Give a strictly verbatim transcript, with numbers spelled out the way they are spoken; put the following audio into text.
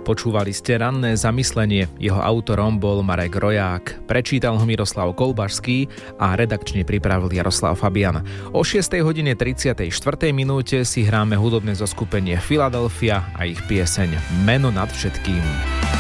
Počúvali ste Ranné zamyslenie, jeho autorom bol Marek Roják, prečítal ho Miroslav Kolbašský a redakčne pripravil Jaroslav Fabian. O šiestej hodine tridsiatej štvrtej minúte si hráme hudobné zoskupenie Philadelphia a ich pieseň Meno nad všetkým.